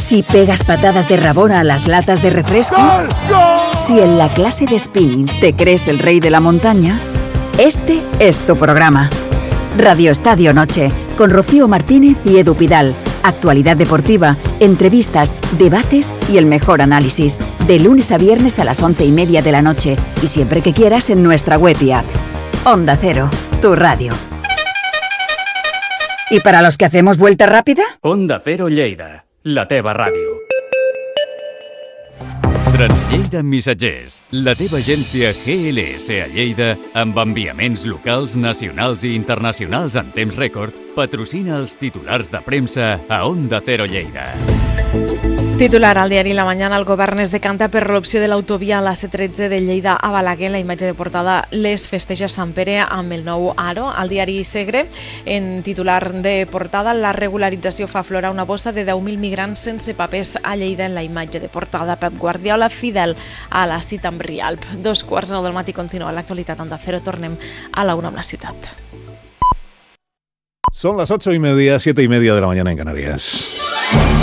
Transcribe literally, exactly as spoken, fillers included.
Si pegas patadas de rabona a las latas de refresco. ¡Gol! ¡Gol! Si en la clase de spinning te crees el rey de la montaña. Este es tu programa. Radio Estadio Noche, con Rocío Martínez y Edu Pidal. Actualidad deportiva, entrevistas, debates y el mejor análisis. De lunes a viernes a las once y media de la noche. Y siempre que quieras en nuestra web y app. Onda Cero, tu radio. ¿Y para los que hacemos vuelta rápida? Onda Cero Lleida, la teva ràdio. Translleida Missatgers, la teva agència G L S a Lleida, amb enviaments locals, nacionals i internacionals en temps rècord, patrocina els titulars de premsa a Onda Cero Lleida. Titular al diari La Mañana, el govern es decanta per l'opció de l'autovia a la C tretze de Lleida a Balaguer. La imatge de portada les festeja Sant Pere amb el nou aro. Al diari Segre, en titular de portada, la regularització fa aflorar una bossa de deu mil migrants sense papers a Lleida. En la imatge de portada, Pep Guardiola fidel a la cita amb Rialp. Dos quarts nou del matí continua l'actualitat Onda Cero. Tornem a la una amb la ciutat. Son las ocho y media, siete y media de la mañana en Canarias.